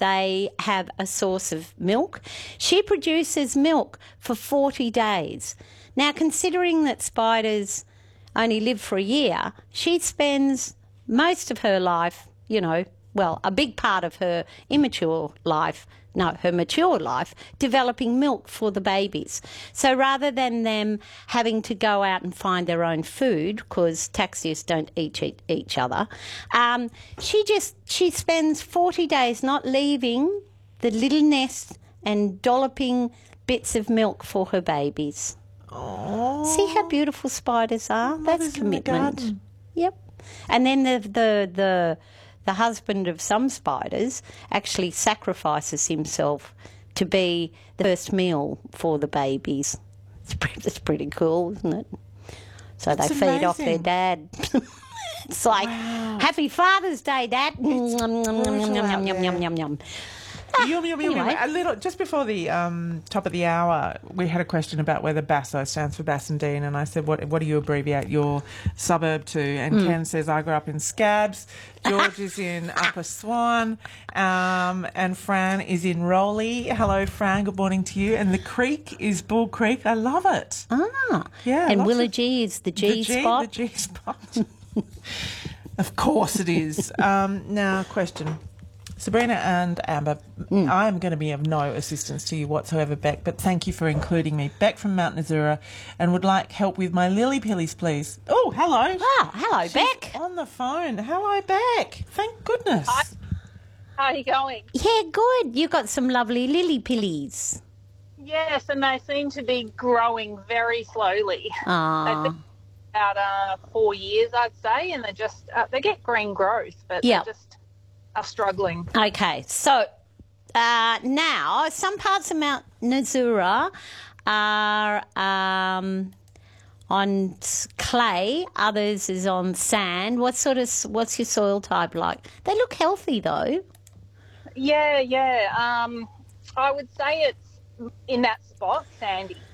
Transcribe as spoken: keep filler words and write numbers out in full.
they have a source of milk. She produces milk for forty days. Now, considering that spiders only live for a year, she spends most of her life, you know, well, a big part of her immature life, no, her mature life, developing milk for the babies. So rather than them having to go out and find their own food, because taxius don't eat eat each other, um, she just, she spends forty days not leaving the little nest and dolloping bits of milk for her babies. Oh, See how beautiful spiders are? That's commitment. Yep. And then the the the the husband of some spiders actually sacrifices himself to be the first meal for the babies. It's pretty, it's pretty cool, isn't it? So That's they feed amazing. off their dad. It's like, Wow. Happy Father's Day, Dad. Yum, yum, yum, brutal yum, out yum, yum, there. yum, yum. Yum, yum, yum, yum. Anyway. A little, just before the um, top of the hour, we had a question about whether BASO stands for Bassendean, and I said, what, what do you abbreviate your suburb to? And Mm. Ken says, I grew up in Scabs, George is in Upper Swan, um, and Fran is in Rowley. Hello, Fran, good morning to you. And the creek is Bull Creek. I love it. Ah. Yeah, And lots of- Willagee is the G the G, spot. The G spot. Of course it is. Um, now, question. Sabrina and Amber, Mm. I am going to be of no assistance to you whatsoever, Beck, but thank you for including me. Beck from Mount Nazura, and would like help with my lily pillies, please. Oh, hello. Oh, hello, She's Beck. on the phone. Hello, Beck. Thank goodness. Hi. How are you going? Yeah, good. You got some lovely lily pillies. Yes, and they seem to be growing very slowly. They've Ah. been about uh, four years, I'd say, and they just uh, they get green growth, but Yeah. they just are struggling. Okay, so uh, now some parts of Mount Nazura are um, on s- clay, others is on sand. What sort of s- what's your soil type like? They look healthy though. Yeah, yeah. Um, I would say it's in that spot, sandy.